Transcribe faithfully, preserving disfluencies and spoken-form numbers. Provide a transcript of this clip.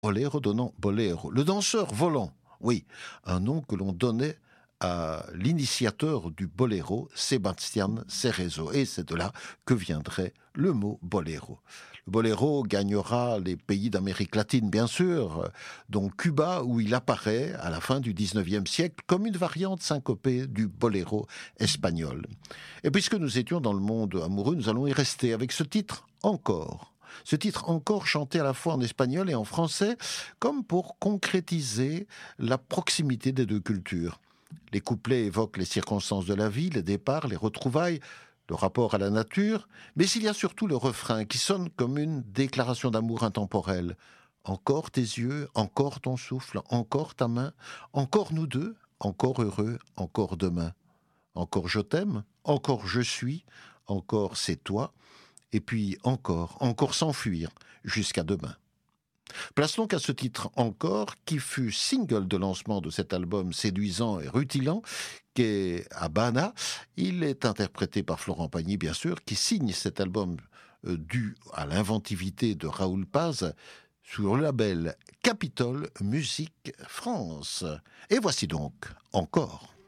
Boléro donnant boléro. Le danseur volant, oui, un nom que l'on donnait à l'initiateur du boléro, Sebastián Cerezo. Et c'est de là que viendrait le mot boléro. Le boléro gagnera les pays d'Amérique latine, bien sûr, dont Cuba, où il apparaît à la fin du dix-neuvième siècle comme une variante syncopée du boléro espagnol. Et puisque nous étions dans le monde amoureux, nous allons y rester avec ce titre « Encore ». Ce titre encore chanté à la fois en espagnol et en français, comme pour concrétiser la proximité des deux cultures. Les couplets évoquent les circonstances de la vie, les départs, les retrouvailles, le rapport à la nature, mais il y a surtout le refrain qui sonne comme une déclaration d'amour intemporelle. Encore tes yeux, encore ton souffle, encore ta main, encore nous deux, encore heureux, encore demain. Encore je t'aime, encore je suis, encore c'est toi, et puis encore, encore s'enfuir, jusqu'à demain. Place donc à ce titre Encore, qui fut single de lancement de cet album séduisant et rutilant, qu'est Habana. Il est interprété par Florent Pagny, bien sûr, qui signe cet album euh, dû à l'inventivité de Raoul Paz sur le label Capitol Musique France. Et voici donc Encore.